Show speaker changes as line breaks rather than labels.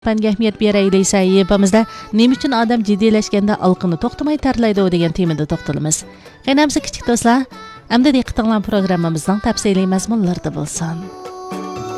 fanga ahamiyat beraylik sahifamizda nima uchun odam jiddiylashganda alqini to'xtamay tarlaydi degan temada to'xtalamiz. Qaynamsa kichik do'stlar, hamda diqqatinglar programmamizning tafsiliy mazmunlarida bo'lsin.